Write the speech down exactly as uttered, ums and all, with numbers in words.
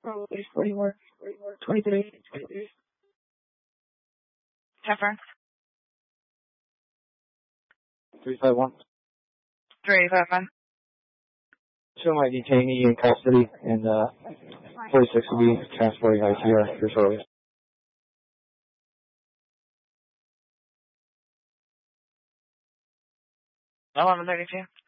Probably forty-one, twenty-three, twenty-three. Temperance. three five one. three five one. Show my detainee in custody, and uh, forty-six will be transporting I C R here shortly. eleven thirty-two.